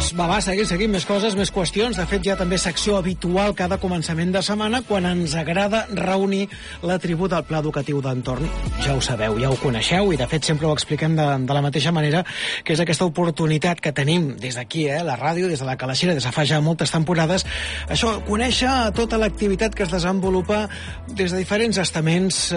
seguim més coses, més qüestions. De fet, ja també secció habitual cada començament de setmana quan ens agrada reunir la tribu del Pla Educatiu d'Entorn. Ja ho sabeu, ja ho coneixeu i de fet sempre ho expliquem de la mateixa manera, que és aquesta oportunitat que tenim des d'aquí, la ràdio, des de la Calaixera, des de fa ja moltes temporades, això, conèixer tota l'activitat que es desenvolupa des de diferents estaments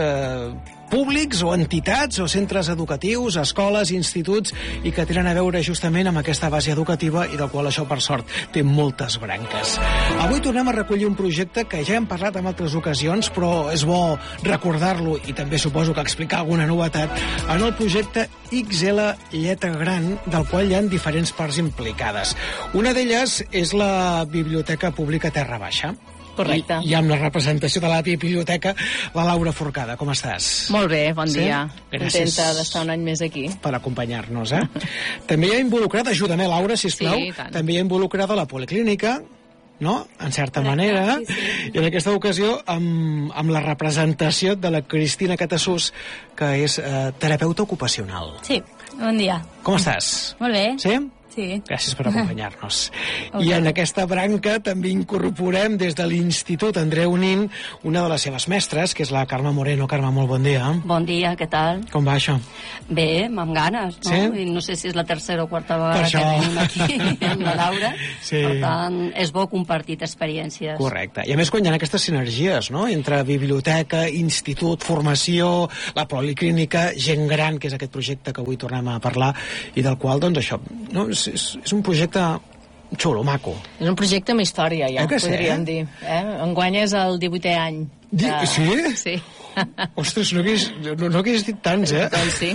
públics o entitats o centres educatius, escoles, instituts i que tenen a veure justament amb aquesta base educativa i del qual això, per sort, té moltes branques. Avui tornem a recollir un projecte que ja hem parlat en altres ocasions, però és bo recordar-lo i també suposo que explicar alguna novetat en el projecte XL Lletra Gran, del qual hi ha diferents parts implicades. Una d'elles és la Biblioteca Pública Terra Baixa. Correcte. I amb la representació de la biblioteca, la Laura Forcada. Com estàs? Molt bé, bon dia. Gràcies. Contenta d'estar un any més aquí. Per acompanyar-nos, També hi ha involucrada, ajuda'm, Laura, sisplau, Sí, tant. també hi ha involucrada la Policlínica, no?, en certa manera, sí. I en aquesta ocasió amb la representació de la Cristina Catassús, que és terapeuta ocupacional. Sí, bon dia. Com estàs? Molt bé. Sí? Sí. Gràcies per acompanyar-nos. I en aquesta branca també incorporem des de l'Institut Andreu Nin una de les seves mestres, que és la Carme Moreno. Carme, molt bon dia. Bon dia, què tal? Com va això? Bé, amb ganes, no? Sí? I no sé si és la tercera o quarta vegada això. que venim aquí amb la Laura. Sí. Per tant, és bo compartir experiències. Correcte. I a més, quan hi ha aquestes sinergies, no?, entre biblioteca, institut, formació, la policlínica, gent gran, que és aquest projecte que avui tornem a parlar, i del qual, doncs, això, no?, és un projecte xulo, maco. És un projecte amb història, ja, podríem dir. Enguany és el 18è any. Sí? Sí. Ostres, no hagués dit tants, Doncs sí.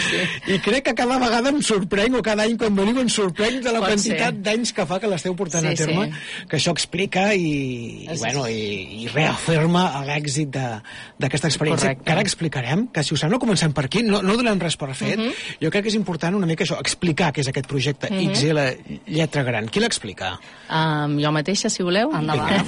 I crec que cada vegada em sorprenc, o cada any quan veniu em sorprenc de la quantitat d'anys que fa que l'esteu portant a terme, que això explica i reafirma l'èxit d'aquesta experiència. Correcte. Que ara explicarem, que si us sembla comencem per aquí, no donem res per fet. Jo crec que és important una mica això, explicar què és aquest projecte XL Lletra Gran. Qui l'explica? Jo mateixa, si voleu. Endavant.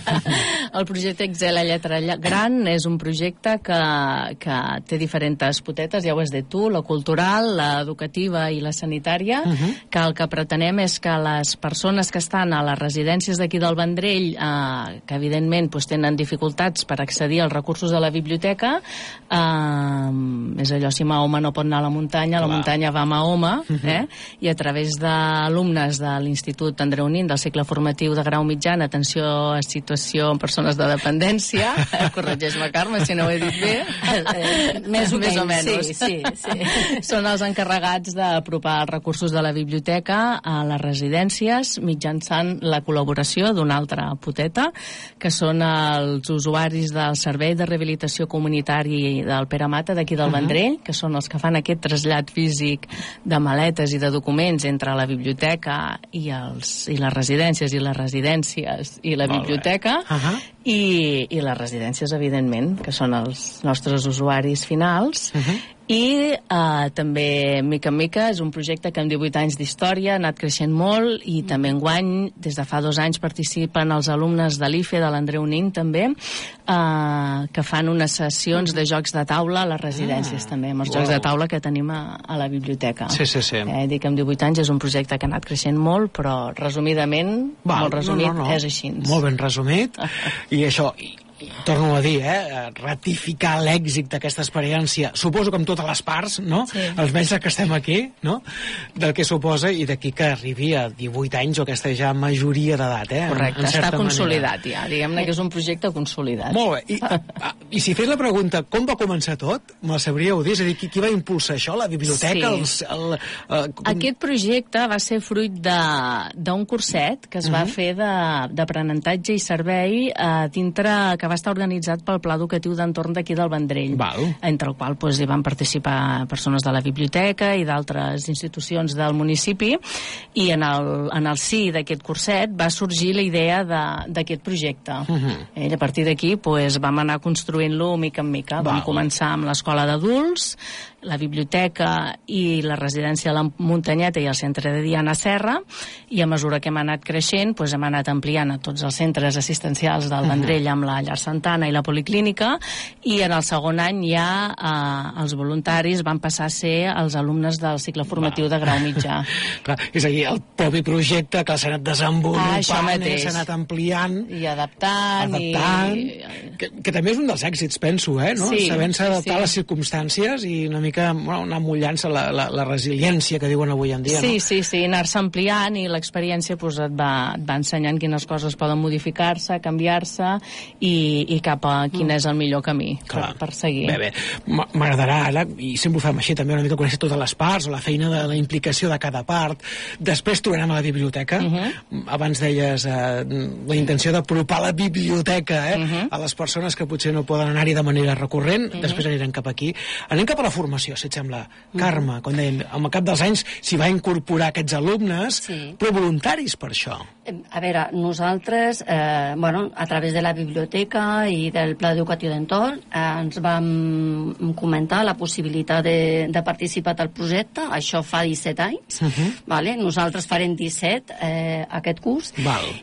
El projecte XL Lletra Gran és un projecte que té diferents potetes, ja ho has dit tu, la cultural, l'educativa i la sanitària, que el que pretenem és que les persones que estan a les residències d'aquí del Vendrell, que evidentment tenen dificultats per accedir als recursos de la biblioteca, és allò, si Mahoma no pot anar a la muntanya va a Mahoma, i a través d'alumnes de l'Institut Andreu Nin, del cicle formatiu de grau mitjà en atenció a situació en persones de dependència, corregeix-me, Carme, si no ho he dit bé, més o menys. Sí. Són els encarregats d'apropar els recursos de la biblioteca a les residències mitjançant la col·laboració d'una altra poteta, que són els usuaris del Servei de Rehabilitació Comunitari del Pere Mata d'aquí del Vendrell, que són els que fan aquest trasllat físic de maletes i de documents entre la biblioteca i les residències i la biblioteca, i les residències, evidentment, que són els nostres usuaris finals, i també, mica en mica, és un projecte que amb 18 anys d'història ha anat creixent molt, i també enguany, des de fa 2 anys, participen els alumnes de l'IFE, de l'Andreu Nin, també, que fan unes sessions de jocs de taula a les residències, també, amb els jocs de taula que tenim a la biblioteca. Sí. Dic que amb 18 anys és un projecte que ha anat creixent molt, però resumidament, molt resumit, és així. Molt ben resumit. I això, torno a dir, ratificar l'èxit d'aquesta experiència, suposo que amb totes les parts, no? Sí. Els mestres que estem aquí, no? Del que suposa, i d'aquí que arribi a 18 anys o aquesta ja majoria d'edat, Correcte, està consolidat ja, diguem-ne que és un projecte consolidat. Molt bé, i si fes la pregunta com va començar tot, me'l sabríeu dir? És a dir, qui va impulsar això? La biblioteca? Aquest projecte va ser fruit d'un curset que es va fer d'aprenentatge i servei dintre, que va estar organitzat pel Pla Educatiu d'Entorn d'aquí del Vendrell, entre el qual hi van participar persones de la biblioteca i d'altres institucions del municipi, i en el si d'aquest curset va sorgir la idea d'aquest projecte. A partir d'aquí vam anar construint-lo mica en mica. Vam començar amb l'escola d'adults la biblioteca i la residència de la Muntanyeta i el centre de Diana Serra, i a mesura que hem anat creixent doncs hem anat ampliant a tots els centres assistencials del Vendrell amb la Llar Santana i la Policlínica, i en el segon any ja els voluntaris van passar a ser els alumnes del cicle formatiu de grau mitjà. Clar, és a dir, el propi projecte que s'ha anat desenvolupant, s'ha anat ampliant i adaptant. Que també és un dels èxits, penso, no? Sí, sabent-se adaptar a les circumstàncies i una mica anar mullant-se la resiliència que diuen avui en dia, no? Sí, anar-se ampliant, i l'experiència et va ensenyant quines coses poden modificar-se, canviar-se i cap a quin és el millor camí per seguir. Bé, m'agradarà ara, i sempre ho fem així, també una mica conèixer totes les parts, o la feina de la implicació de cada part. Després tornarem a la biblioteca. Abans deies la intenció d'apropar la biblioteca a les persones que potser no poden anar-hi de manera recurrent. Després anirem cap aquí. Anem cap a la formació, si et sembla. Carme, com dèiem, al cap dels anys s'hi va incorporar aquests alumnes, però voluntaris per això. A veure, nosaltres, a través de la biblioteca i del Pla Educatiu d'Entorn, ens vam comentar la possibilitat de participar al projecte. Això fa 17 anys. Nosaltres farem 17 aquest curs.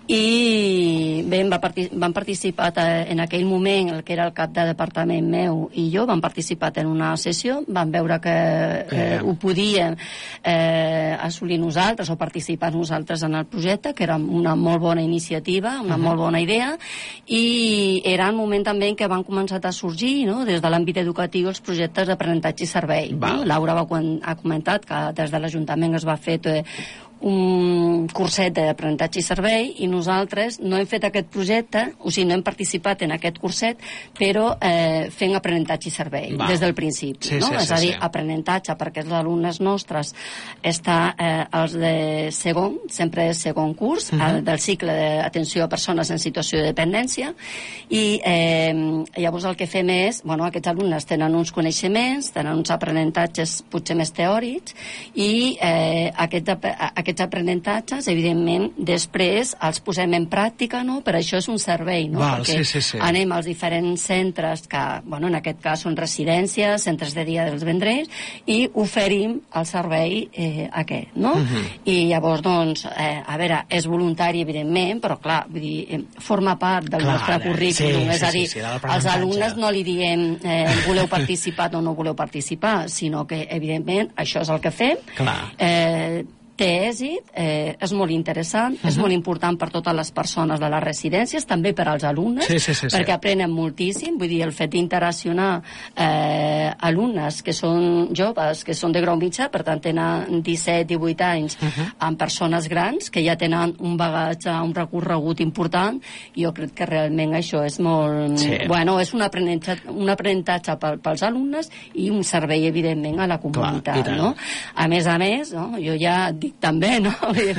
I bé, vam participar en aquell moment, el que era el cap de departament meu i jo, vam participar en una sessió, vam veure que ho podíem assolir nosaltres o participar nosaltres en el projecte, que era una molt bona iniciativa, una molt bona idea, i era el moment també en què van començar a sorgir, no?, des de l'àmbit educatiu, els projectes d'aprenentatge i servei. Laura ha comentat que des de l'Ajuntament es va fer un curset d'aprenentatge i servei, i nosaltres no hem fet aquest projecte, o sigui, no hem participat en aquest curset, però fent aprenentatge i servei des del principi, no? És a dir, aprenentatge perquè els alumnes nostres està els de segon, sempre és segon curs, del cicle d'atenció a persones en situació de dependència, i llavors el que fem és, aquests alumnes tenen uns coneixements, tenen uns aprenentatges potser més teòrics, i aquests aprenentatges, evidentment, després els posem en pràctica, no? Per això és un servei, no? Perquè anem als diferents centres que, en aquest cas són residències, centres de dia dels Vendrells, i oferim el servei aquest, no? I llavors, doncs, a veure, és voluntari, evidentment, però, clar, vull dir, forma part del nostre currículum, és a dir, als alumnes no li diem voleu participar o no voleu participar, sinó que, evidentment, això és el que fem, té èxit, és molt interessant, és molt important per totes les persones de les residències, també per als alumnes, perquè aprenen moltíssim, vull dir, el fet d'interaccionar alumnes que són joves, que són de grau mitjà, per tant tenen 17-18 anys, amb persones grans, que ja tenen un bagatge, un recorregut important, i jo crec que realment això és molt... és un aprenentatge pels alumnes i un servei, evidentment, a la comunitat, no? A més, jo ja dic també, no?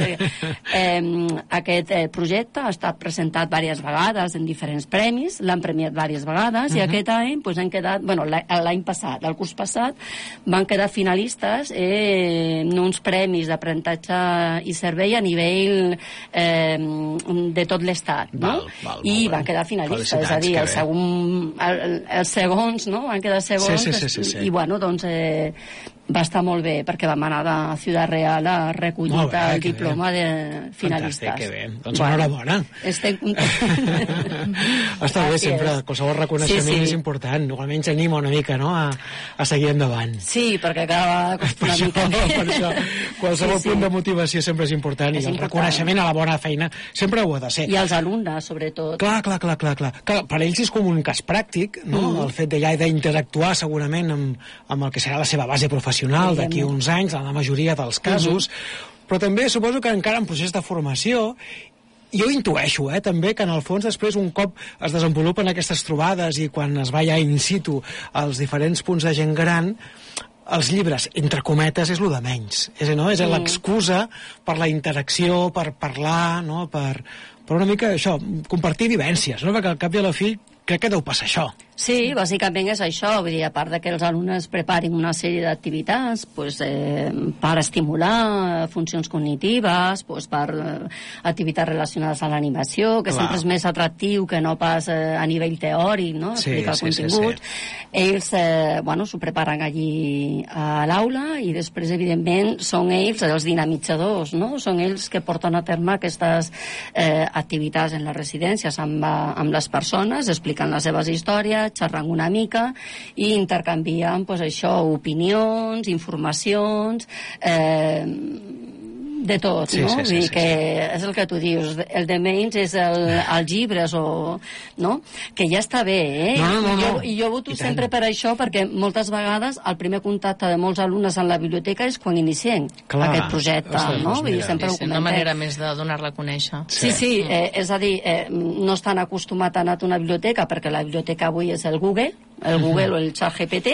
Aquest projecte ha estat presentat diverses vegades en diferents premis, l'han premiat diverses vegades, i aquest any han quedat, l'any passat, el curs passat, van quedar finalistes en uns premis d'aprenentatge i servei a nivell de tot l'estat, no? I van quedar finalistes, és a dir, els segons, no? Van quedar segons, i doncs va estar molt bé, perquè vam anar a Ciutat Real a recollir el diploma de finalistes. Fantàstic, que bé. Doncs enhorabona. Estem contents. Està bé, sempre, qualsevol reconeixement és important. Igualment ens anima una mica, no?, a seguir endavant. Sí, perquè cada costa una mica més. Qualsevol punt de motivació sempre és important, i el reconeixement a la bona feina sempre ho ha de ser. I als alumnes, sobretot. Clar. Per ells és com un cas pràctic, no?, el fet d'interactuar segurament amb el que serà la seva base professional d'aquí uns anys, en la majoria dels casos, però també suposo que encara en procés de formació. Jo intueixo, també, que en el fons després, un cop es desenvolupen aquestes trobades i quan es va ja in situ als diferents punts de gent gran, els llibres, entre cometes, és el de menys. És l'excusa per la interacció, per parlar, no?, per una mica això, compartir vivències, no?, perquè al cap i a la fi crec que deu passar això. Sí, bàsicament és això, vull dir, a part de que els alumnes preparin una sèrie d'activitats per estimular funcions cognitives, per activitats relacionades a l'animació, que sempre és més atractiu que no pas a nivell teòric, no? Explicar el contingut. Ells, s'ho preparen allí a l'aula i després, evidentment, són ells els dinamitzadors, no? Són ells que porten a terme aquestes activitats en les residències amb les persones, explicant les seves històries, xerrant una mica i intercanviant opinions, informacions, de tot, no? Vull dir que és el que tu dius, el de menys és els llibres, no? Que ja està bé, I jo voto sempre per això, perquè moltes vegades el primer contacte de molts alumnes en la biblioteca és quan iniciem aquest projecte, no? Vull dir, sempre ho comentem. Una manera més de donar-la a conèixer. Sí, és a dir, no estan acostumats a anar a una biblioteca, perquè la biblioteca avui és el Google o el ChatGPT,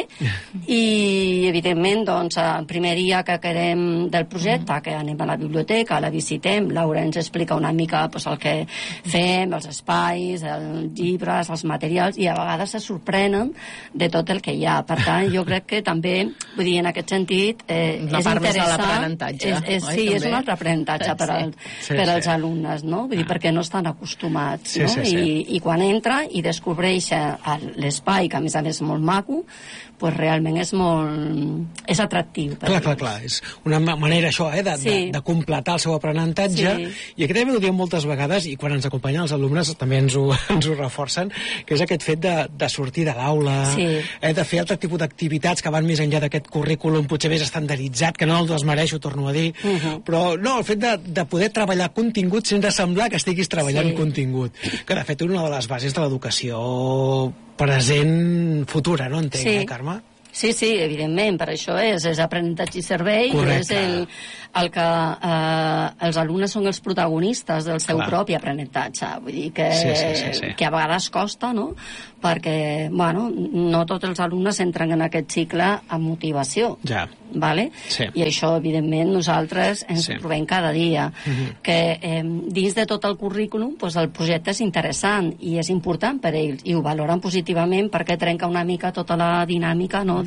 i evidentment, doncs, el primer dia que quedem del projecte, que anem a la biblioteca, la visitem, Laura ens explica una mica el que fem, els espais, els llibres, els materials, i a vegades se sorprenen de tot el que hi ha. Per tant, jo crec que també, vull dir, en aquest sentit, és interessant. Sí, és un altre aprenentatge per als alumnes, no? Vull dir, perquè no estan acostumats, no? I quan entra i descobreix l'espai, que a més molt maco, doncs realment és atractiu. Clar, és una manera això, de completar el seu aprenentatge, i aquest també ho diem moltes vegades, i quan ens acompanyen els alumnes també ens ho reforcen, que és aquest fet de sortir de l'aula, de fer altre tipus d'activitats que van més enllà d'aquest currículum potser més estandarditzat, que no els desmereixo, torno a dir, però no, el fet de poder treballar contingut sense semblar que estiguis treballant contingut, que de fet és una de les bases de l'educació present futura, no entenc, Carme? Sí, evidentment, per això és aprenentatge i servei, és el que els alumnes són els protagonistes del seu propi aprenentatge, vull dir que a vegades costa, no? Perquè, no tots els alumnes entren en aquest cicle amb motivació, vale? I això, evidentment, nosaltres ens ho trobem cada dia, que dins de tot el currículum el projecte és interessant i és important per ells, i ho valoren positivament perquè trenca una mica tota la dinàmica, no?,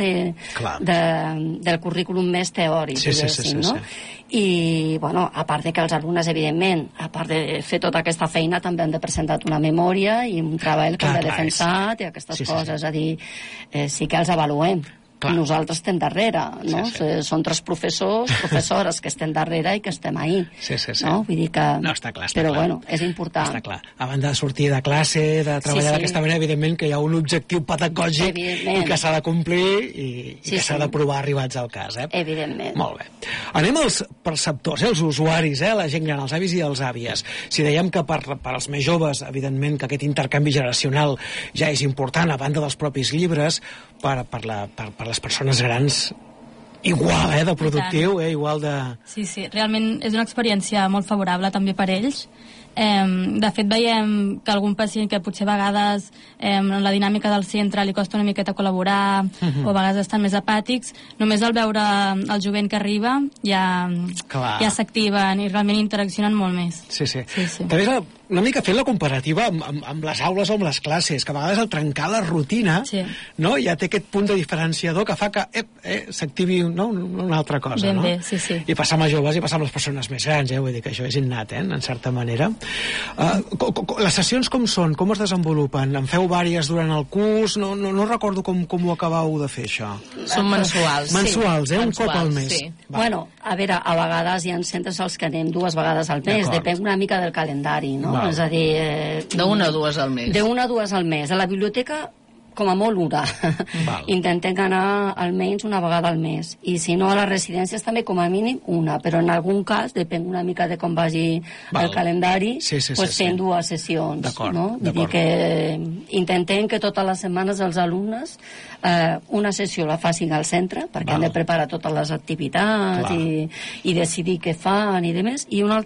del currículum més teòric, no? I, a part de que els alumnes, evidentment, a part de fer tota aquesta feina, també han de presentar una memòria i un treball que han de defensar i aquestes coses, és a dir, sí que els avaluem. Nosaltres estem darrere, no? Són 3 professores que estem darrere i que estem ahí, no? Vull dir que... No, està clar. Però, és important. Està clar. A banda de sortir de classe, de treballar d'aquesta manera, evidentment que hi ha un objectiu pedagògic i que s'ha de complir i que s'ha de provar arribats al cas, Evidentment. Molt bé. Anem als perceptors, els usuaris, la gent gran, els avis i els àvies. Si dèiem que per als més joves, evidentment, que aquest intercanvi generacional ja és important, a banda dels propis llibres, per les persones grans igual, de productiu, igual de... Sí, realment és una experiència molt favorable també per ells. De fet, veiem que algun pacient que potser a vegades en la dinàmica del centre li costa una miqueta col·laborar o a vegades estan més apàtics, només al veure el jovent que arriba ja s'activen i realment interaccionen molt més. Sí. També és una mica fent la comparativa amb les aules o amb les classes, que a vegades al trencar la rutina ja té aquest punt de diferenciador que fa que s'activi una altra cosa. Ben bé, sí. I passar amb els joves i passar amb les persones més grans, vull dir que això és innat, en certa manera. Les sessions com són? Com es desenvolupen? En feu vàries durant el curs? No recordo com ho acabeu de fer, això. Són mensuals. Mensuals, un cop al mes. Bueno, a veure, a vegades hi ha centres als que anem 2 vegades al mes, depèn una mica del calendari, no? És a dir... De 1 a 2 al mes. De 1 a 2 al mes. A la biblioteca, com a molt 1. Intentem anar almenys una vegada al mes. I si no, a les residències també com a mínim 1. Però en algun cas, depèn una mica de com vagi el calendari, fent 2 sessions. No? Vull dir que intentem que totes les setmanes els alumnes una sessió la facin al centre, perquè han de preparar totes les activitats i decidir què fan i demés, i un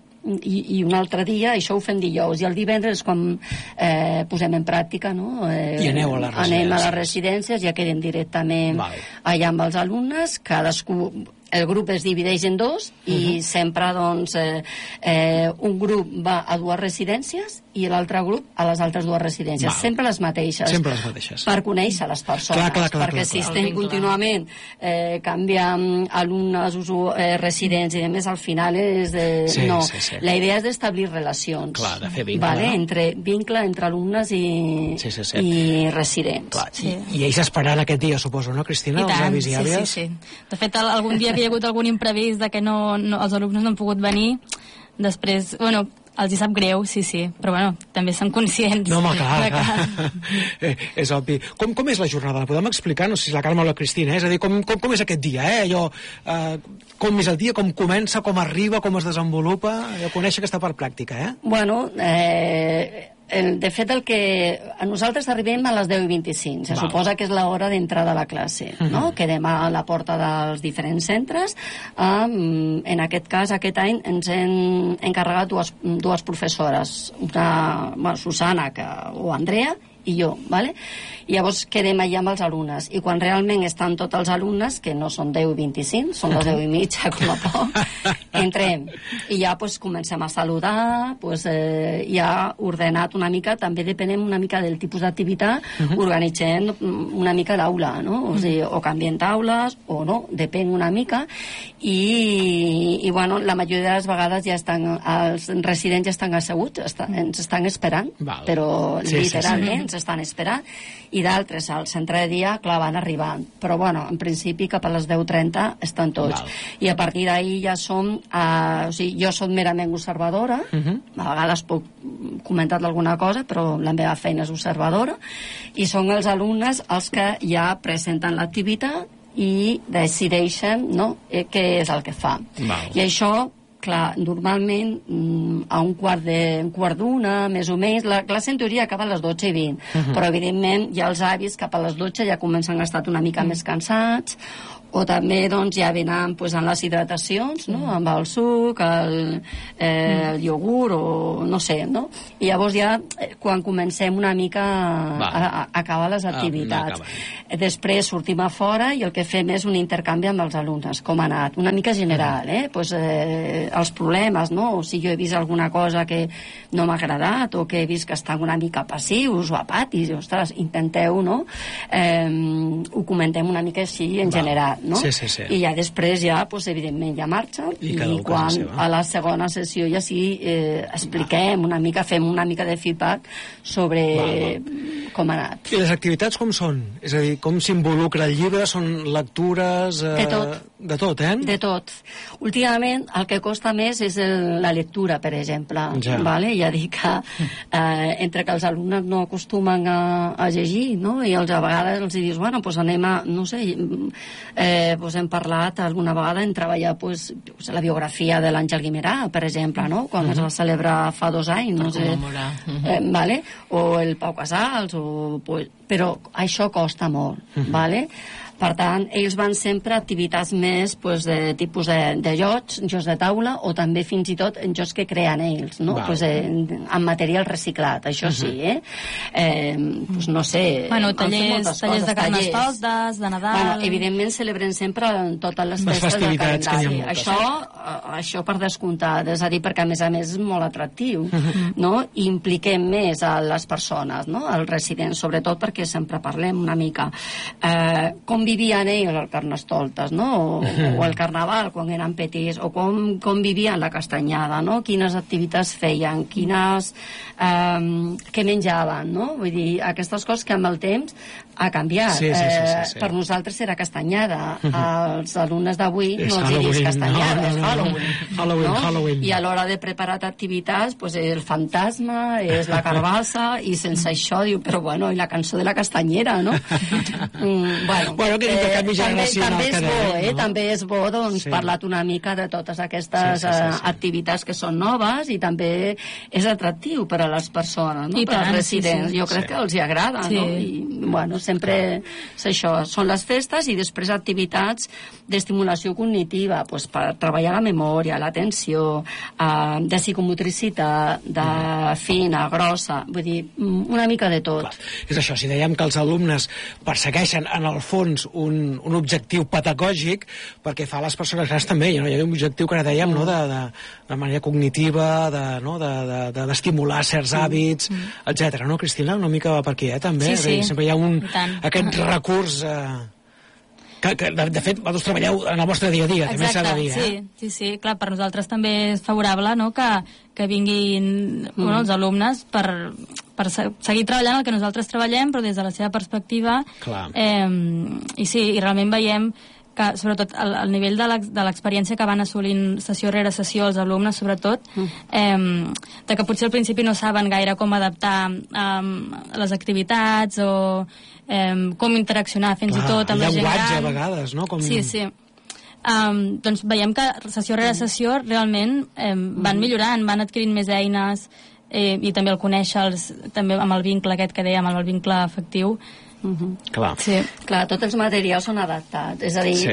altre dia, això ho fem dijous, i el divendres quan posem en pràctica, no? I aneu a les residències. Anem a les residències, ja quedem directament allà amb els alumnes, cadascú el grup es divideix en dos i sempre doncs, un grup va a dues residències i l'altre grup a les altres dues residències. Sempre les mateixes. Sempre les mateixes. Per conèixer les persones. Perquè si estem contínuament canviant alumnes, residents i demés, al final és de... No, la idea és d'establir relacions. Clar, de fer vincle. Vincle entre alumnes i residents. I ells esperant aquest dia, suposo, no, Cristina? I tant, sí. De fet, algun dia que hi ha hagut algun imprevist de que els alumnes no han pogut venir, després, bueno, els hi sap greu, sí, però bueno, també són conscients. No, home, clar. És obvi. Com és la jornada? La podem explicar? No sé si la Carme o la Cristina, és a dir, com és aquest dia, allò, com és el dia, com comença, com arriba, com es desenvolupa, allò, conèixer aquesta part pràctica, Bueno, de fet, a nosaltres arribem a les 10:25. Se suposa que és l'hora d'entrada a la classe, no? Quedem a la porta dels diferents centres. En aquest cas, aquest any, ens hem encarregat dues professores, una Susana o Andrea, i jo, ¿vale? I llavors quedem allà amb els alumnes, i quan realment estan tots els alumnes, que no són 10:25, són les 10:30 com a poc, entrem i ja pues, comencem a saludar, pues, ja ordenat una mica, també depenem una mica del tipus d'activitat, organitzem una mica l'aula, no? O sigui, o canviem taules o no, depèn una mica, i bueno, la majoria de les vegades ja els residents ja estan asseguts, ens estan esperant, però literalment estan esperant, i d'altres al centre de dia, clar, van arribant, però bueno, en principi cap a les 10:30 estan tots, i a partir d'ahir ja som o sigui, jo soc merament observadora, a vegades puc comentar alguna cosa, però la meva feina és observadora, i són els alumnes els que ja presenten l'activitat i decideixen, no?, què és el que fa. I això, clar, normalment a un quart d'una, més o menys, la classe en teoria acaba a les 12:20, però evidentment ja els avis cap a les 12 ja comencen a estar una mica més cansats, o també doncs, ja venen pues, en les hidratacions, no? Amb el suc, el iogurt, o no sé, no? I llavors ja, quan comencem una mica a acabar les activitats. Després sortim a fora i el que fem és un intercanvi amb els alumnes, com ha anat, una mica general, pues, els problemes, no? O si jo he vist alguna cosa que no m'ha agradat, o que he vist que estan una mica passius o apatis, i, ostres, intenteu, no? Ho comentem una mica així en general, no? I ja després ja, pues, evidentment, ja marxa, i quan a la segona sessió ja sí expliquem una mica, fem una mica de feedback sobre com ha anat. I les activitats com són? És a dir, com s'involucra el llibre? Són lectures? De tot. De tot, De tot. Últimament el que costa més és la lectura, per exemple. Ja dic que entre que els alumnes no acostumen a llegir, no? I a vegades els dius, bueno, doncs anem a, no sé, hem parlat alguna vegada en treballar la biografia de l'Àngel Guimerà, per exemple, no? Quan es va celebrar fa 2 anys, no sé, o el Pau Casals, però això costa molt, per tant, ells van sempre a activitats més de tipus de jocs de taula, o també fins i tot en jocs que creen ells, no? En material reciclat, això sí, no sé... Tallers de Carnestoltes, de Nadal... Evidentment celebrem sempre totes les festes del calendari. Això per descomptat, és a dir, perquè a més és molt atractiu, no? I impliquem més a les persones, no? Els residents, sobretot perquè sempre parlem una mica com vivien ells al Carnestoltes, no? O el Carnaval, quan eren petits, o com vivien la castanyada, no? Quines activitats feien, què menjaven, no? Vull dir, aquestes coses que amb el temps ha canviat. Per nosaltres era castanyada. Els alumnes d'avui no els dius castanyada, és Halloween. I a l'hora de preparar activitats, és el fantasma, és la carbassa, i sense això diu, però bueno, i la cançó de la castanyera, no? També és bo doncs parlar una mica de totes aquestes activitats que són noves, i també és atractiu per a les persones, per als residents. Jo crec que els hi agrada, no? I bueno, sempre és això, són les festes i després activitats d'estimulació cognitiva, doncs per treballar la memòria, l'atenció, de psicomotricitat, de fina, grossa, vull dir, una mica de tot. Clar. És això, si dèiem que els alumnes persegueixen en el fons un objectiu pedagògic, perquè fa a les persones grans també, hi ha un objectiu que ara dèiem, no? de manera cognitiva, d'estimular certs hàbits, etc. No, Cristina? Una mica va per aquí, també? Sí. Sempre hi ha aquest recurs que de fet, vosaltres treballeu en el vostre dia a dia, també s'ha de dir. Sí, clar, per nosaltres també és favorable, no?, que vinguin els alumnes per seguir treballant el que nosaltres treballem, però des de la seva perspectiva. I sí, i realment veiem que, sobretot, al nivell de l'experiència que van assolint sessió rere sessió els alumnes, sobretot, de que potser al principi no saben gaire com adaptar les activitats o com interaccionar fins i tot amb la gent gran. Llenguatge, a vegades, no? Sí. Doncs veiem que sessió rere sessió realment van millorant, van adquirint més eines i també el conèixer també amb el vincle aquest que dèiem, amb el vincle afectiu. Clar. Sí. Clar, tots els materials són adaptats, és a dir,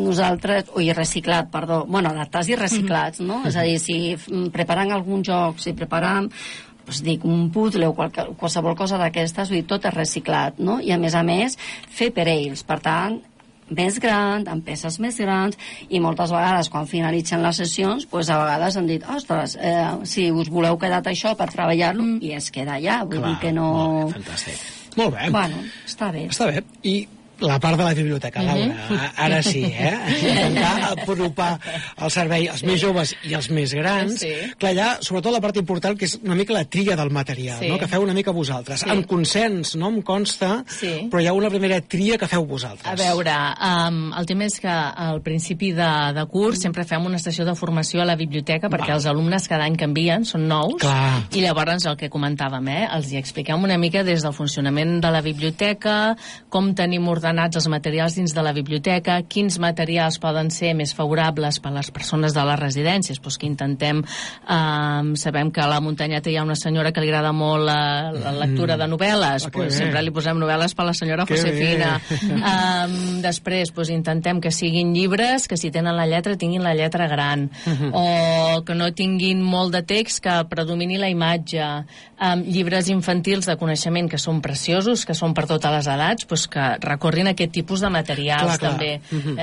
adaptats i reciclats, no? És a dir, si preparant algun joc, si preparant un puzzle o qualsevol cosa d'aquestes, tot és reciclat, no? I a més fer per ells, per tant més gran, amb peces més grans, i moltes vegades quan finalitzen les sessions, a vegades han dit, ostres, si us voleu quedar això per treballar-lo, i es queda allà, vull dir que no... Molt bé, fantàstic. Molt bé. Bueno, està bé. Està bé. I la part de la biblioteca, Laura, ara sí, intentar apropar el servei als més joves i als més grans. Clar, allà, sobretot la part important, que és una mica la tria del material, no? Que feu una mica vosaltres. Amb consens, no em consta, però hi ha una primera tria que feu vosaltres. A veure, el tema és que al principi de curs sempre fem una sessió de formació a la biblioteca perquè els alumnes cada any canvien, són nous, i llavors el que comentàvem, els hi expliquem una mica des del funcionament de la biblioteca, com tenim ordenats els materials dins de la biblioteca, quins materials poden ser més favorables per a les persones de les residències, que intentem, sabem que a la muntanyeta hi ha una senyora que li agrada molt la lectura de novel·les, sempre li posem novel·les per a la senyora Josefina. Després intentem que siguin llibres que si tenen la lletra tinguin la lletra gran, o que no tinguin molt de text, que predomini la imatge, llibres infantils de coneixement que són preciosos, que són per totes les edats, que recorrin aquest tipus de materials també,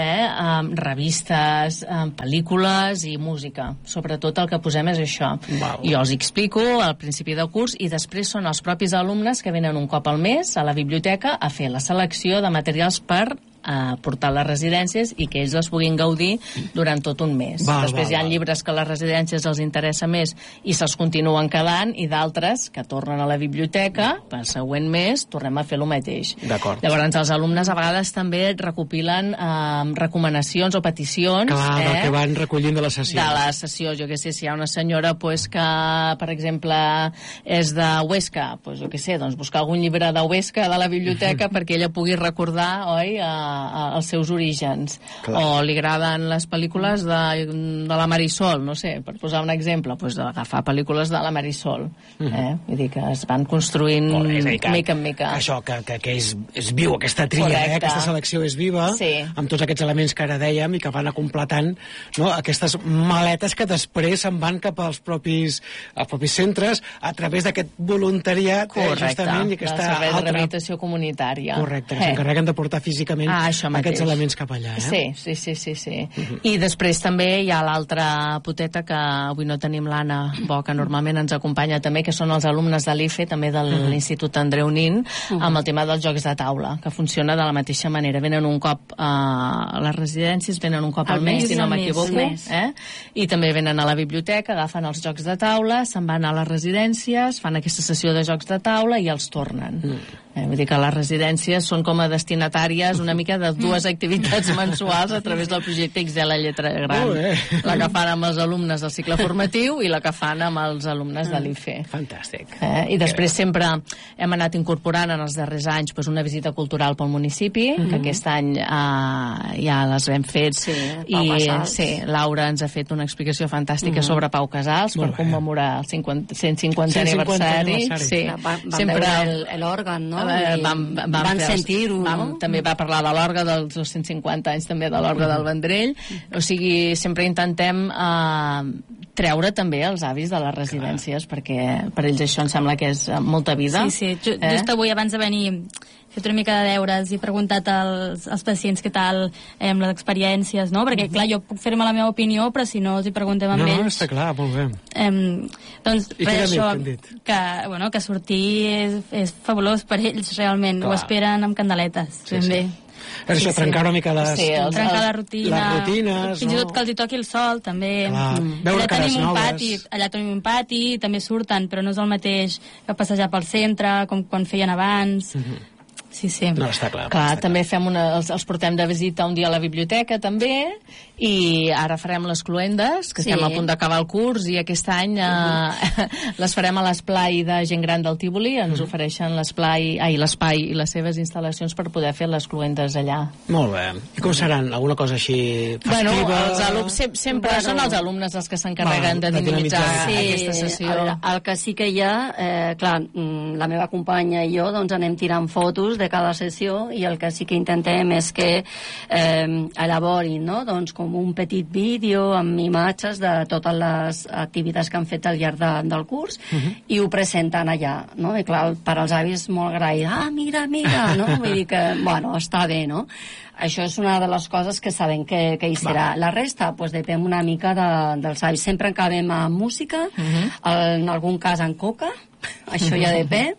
revistes, pel·lícules i música. Sobretot el que posem és això. Jo els explico al principi del curs i després són els propis alumnes que venen un cop al mes a la biblioteca a fer la selecció de materials per portar a les residències i que ells les puguin gaudir durant tot un mes. Després hi ha llibres que a les residències els interessa més i se'ls continuen quedant, i d'altres que tornen a la biblioteca pel següent mes tornem a fer el mateix. Llavors els alumnes a vegades també recopilen recomanacions o peticions del que van recollint de la sessió. De la sessió, jo què sé, si hi ha una senyora que, per exemple, és de Huesca, jo què sé, buscar algun llibre de Huesca de la biblioteca perquè ella pugui recordar, oi, els seus orígens. O li agraden les pel·lícules de la Marisol, no sé, per posar un exemple, agafar pel·lícules de la Marisol. Vull dir que es van construint mica en mica. Això, que és viu, aquesta tria, aquesta selecció és viva, amb tots aquests elements que ara dèiem i que van completant aquestes maletes que després se'n van cap als propis centres a través d'aquest voluntariat, justament, i aquesta servei de rehabilitació comunitària. Correcte, que s'encarreguen de portar físicament aquests elements cap allà. Sí. I després també hi ha l'altra poteta, que avui no tenim l'Anna Bo, que normalment ens acompanya també, que són els alumnes de l'IFE, també de l'Institut Andreu Nin, amb el tema dels jocs de taula, que funciona de la mateixa manera. Venen un cop a les residències, venen un cop al mes, si no m'equivoco, i també venen a la biblioteca, agafen els jocs de taula, se'n van a les residències, fan aquesta sessió de jocs de taula i els tornen. Vull dir que les residències són com a destinatàries una mica mica de dues activitats mensuals a través del projecte XL a lletra gran. La que fan amb els alumnes del cicle formatiu i la que fan amb els alumnes de l'IFE. Fantàstic. I després sempre hem anat incorporant en els darrers anys una visita cultural pel municipi, que aquest any ja les hem fet. I Laura ens ha fet una explicació fantàstica sobre Pau Casals per commemorar el 150è aniversari. Vam veure l'òrgan, no? Van sentir-ho, no? També va parlar de l'orga dels 150 anys també de l'orga del Vendrell. O sigui, sempre intentem treure també els avis de les residències, perquè per ells això em sembla que és molta vida. Sí, just avui abans de venir he fet una mica de deures i he preguntat als pacients què tal les experiències, no? Perquè, clar, jo puc fer-me la meva opinió, però si no els hi preguntem amb ells... No, està clar, molt bé. Doncs res, això, que sortir és fabulós per ells, realment. Ho esperen amb candeletes, ben bé. És això, trencar una mica trencar la rutina, les rutines, fins i tot que els hi toqui el sol, també. Veure cares noves. Allà tenim un pati, també surten, però no és el mateix que passejar pel centre, com quan feien abans. Sí. No, està clar. També fem els portem de visita un dia a la biblioteca, també, i ara farem les cloendes, que estem a punt d'acabar el curs, i aquest any les farem a l'esplai de gent gran del Tívoli, ens ofereixen l'espai i les seves instal·lacions per poder fer les cloendes allà. Molt bé. I com seran? Alguna cosa així festiva? Els alumnes sempre són els alumnes els que s'encarreguen de dinamitzar aquesta sessió. El que sí que hi ha, clar, la meva companya i jo doncs anem tirant fotos de cada sessió, i el que sí que intentem és que elaborin, no?, doncs com un petit vídeo amb imatges de totes les activitats que han fet al llarg del curs, i ho presenten allà, no? I clar, per als avis molt agraït, mira, no? Vull dir que, bueno, està bé, no? Això és una de les coses que sabem que hi serà. La resta, doncs, depèn una mica dels avis. Sempre acabem amb música, en algun cas amb coca, això ja depèn.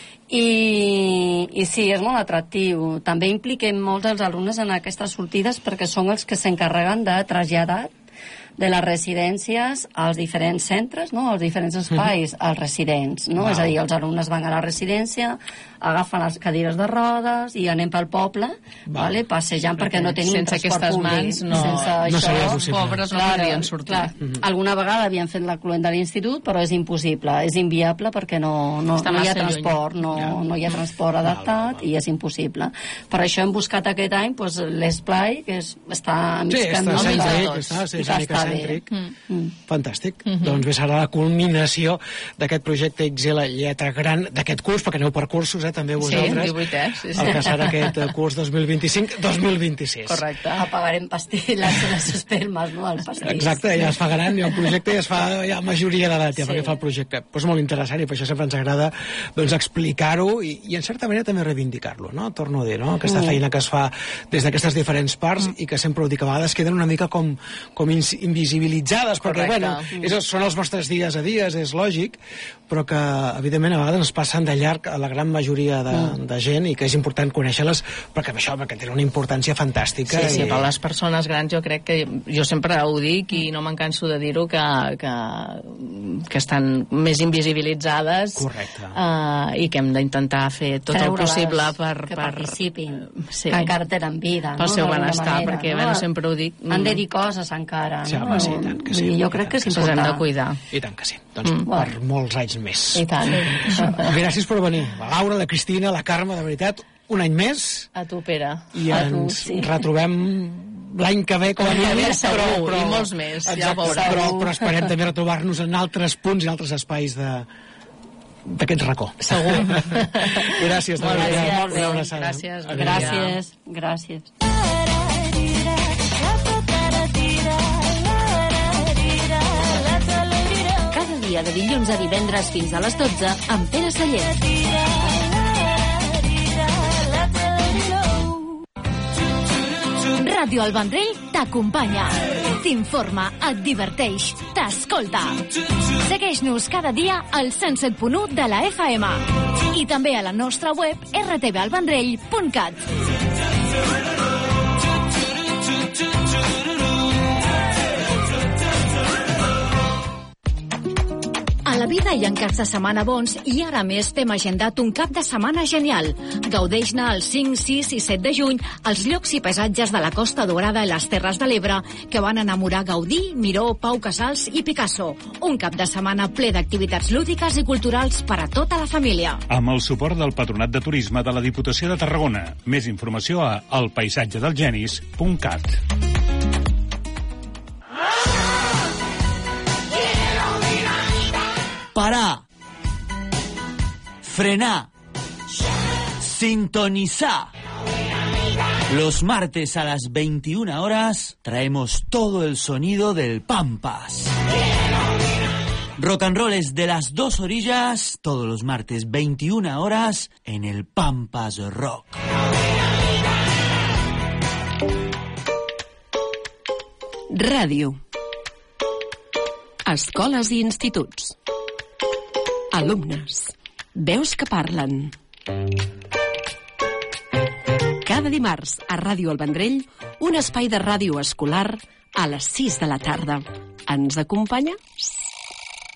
I sí, és molt atractiu. També impliquem molts dels alumnes en aquestes sortides perquè són els que s'encarreguen de traslladar de les residències als diferents centres, no?, als diferents espais, als residents, no? És a dir, els alumnes van a la residència, agafen les cadires de rodes i anem pel poble, passejant, perquè no tenim transport públic. Sense aquestes mans, pobres no podrien sortir. Alguna vegada havien fet la cluent de l'institut, però és impossible, és inviable perquè no hi ha transport, no hi ha transport adaptat i és impossible. Per això hem buscat aquest any l'esplai, que està a mig camí. Sí, està cèntric. Fantàstic. Doncs bé, serà la culminació d'aquest projecte XL lletra gran d'aquest curs, perquè aneu per cursos, també vosaltres. Sí, el que serà aquest curs 2025-2026. Correcte. Apagarem pastilles i les espelmes, no?, el pastís. Exacte, ja es pagaran, i el projecte ja es fa a majoria d'edat, ja perquè fa el projecte. Doncs molt interessant, i per això sempre ens agrada explicar-ho i en certa manera també reivindicar-lo, no? Torno a dir, no? Aquesta feina que es fa des d'aquestes diferents parts i que sempre ho dic, a vegades queden una mica com invisibilitzades, perquè, bueno, són els vostres dies a dies, és lògic, però que, evidentment, a vegades ens passen de llarg a la gran majoria de gent, i que és important conèixer-les, perquè tenen una importància fantàstica. Sí, per les persones grans jo crec que, jo sempre ho dic i no me'n canso de dir-ho, que estan més invisibilitzades. Correcte. I que hem d'intentar fer tot el possible que participin, que encara tenen vida, pel seu benestar, perquè sempre ho dic, han de dir coses encara, sí, home, sí, tant que sí. Jo crec que és important. Hem de cuidar. I tant que sí. Doncs per molts anys més. I tant. Gràcies per venir. La Laura, la Cristina, la Carme, de veritat, un any més. A tu, Pere. I ens retrobem l'any que ve, com a mínim. Però i molts més. Exacte, però esperem també retrobar-nos en altres punts i altres espais d'aquest racó. Segur. Gràcies. Una abraçada. Gràcies. De dilluns a divendres fins a les 12 amb Pere Sallés. Ràdio El Vendrell t'acompanya, t'informa, et diverteix, t'escolta. Segueix-nos cada dia al 107.1 de la FM i també a la nostra web rtvalvendrell.cat. A la vida hi ha caps de setmana bons i ara més t'hem agendat un cap de setmana genial. Gaudeix-ne el 5, 6 i 7 de juny als llocs i paisatges de la Costa Daurada i les Terres de l'Ebre que van enamorar Gaudí, Miró, Pau Casals i Picasso. Un cap de setmana ple d'activitats lúdiques i culturals per a tota la família. Amb el suport del Patronat de Turisme de la Diputació de Tarragona. Més informació a elpaisatgedelgenis.cat. Parar, frenar, sintonizar. Los martes a las 21 horas traemos todo el sonido del Pampas. Rock and roll es de las dos orillas, todos los martes 21 horas en el Pampas Rock. Ràdio. Escoles i instituts. Alumnes. Veus que parlen. Cada dimarts a Ràdio El Vendrell, un espai de ràdio escolar a les 6 de la tarda. Ens acompanya?